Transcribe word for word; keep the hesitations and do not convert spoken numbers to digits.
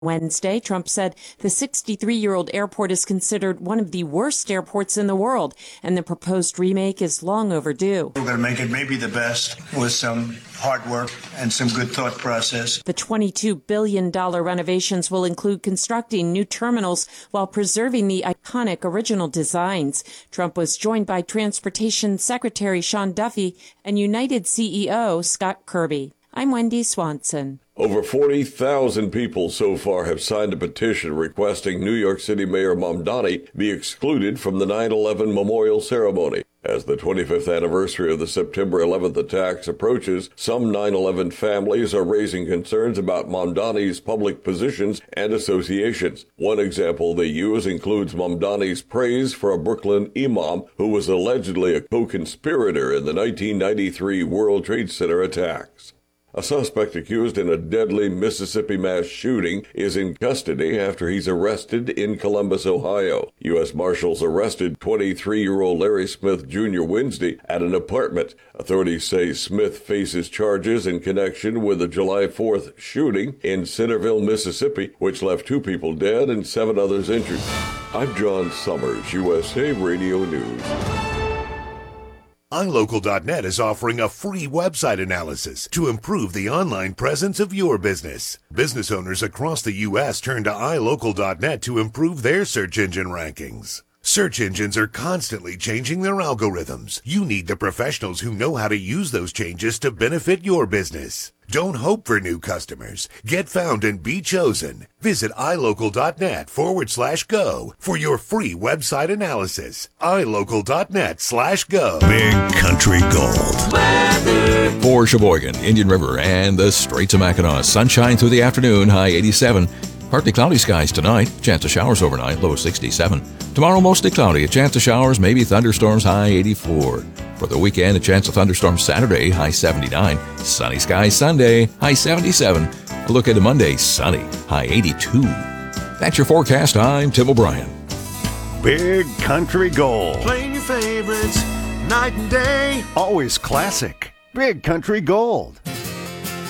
Wednesday, Trump said the sixty-three-year-old airport is considered one of the worst airports in the world, and the proposed remake is long overdue. We're going to make it maybe the best with some hard work and some good thought process. The twenty-two billion dollars renovations will include constructing new terminals while preserving the iconic original designs. Trump was joined by Transportation Secretary Sean Duffy and United C E O Scott Kirby. I'm Wendy Swanson. Over forty thousand people so far have signed a petition requesting New York City Mayor Mamdani be excluded from the nine eleven memorial ceremony. As the twenty-fifth anniversary of the September eleventh attacks approaches, some nine eleven families are raising concerns about Mamdani's public positions and associations. One example they use includes Mamdani's praise for a Brooklyn imam who was allegedly a co-conspirator in the nineteen ninety-three World Trade Center attacks. A suspect accused in a deadly Mississippi mass shooting is in custody after he's arrested in Columbus, Ohio. U S Marshals arrested twenty-three-year-old Larry Smith Junior Wednesday at an apartment. Authorities say Smith faces charges in connection with the July fourth shooting in Centerville, Mississippi, which left two people dead and seven others injured. I'm John Summers, U S A Radio News. i local dot net is offering a free website analysis to improve the online presence of your business. Business owners across the U S turn to i local dot net to improve their search engine rankings. Search engines are constantly changing their algorithms. You need the professionals who know how to use those changes to benefit your business. Don't hope for new customers. Get found and be chosen. Visit i local dot net forward slash go for your free website analysis. i local dot net slash go. Big Country Gold. Weather. For Sheboygan, Indian River, and the Straits of Mackinac. Sunshine through the afternoon, high eighty-seven. Partly cloudy skies tonight, chance of showers overnight, low sixty-seven. Tomorrow mostly cloudy, a chance of showers, maybe thunderstorms, high eighty-four. For the weekend, a chance of thunderstorms Saturday, high seventy-nine. Sunny skies Sunday, high seventy-seven. A look at Monday, sunny, high eighty-two. That's your forecast. I'm Tim O'Brien. Big Country Gold. Playing your favorites night and day. Always classic. Big Country Gold.